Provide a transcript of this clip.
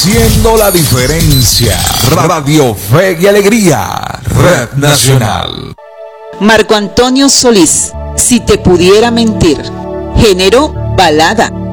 haciendo la diferencia. Radio Fe y Alegría, Red Nacional. Marco Antonio Solís, Si te pudiera mentir. Género, balada.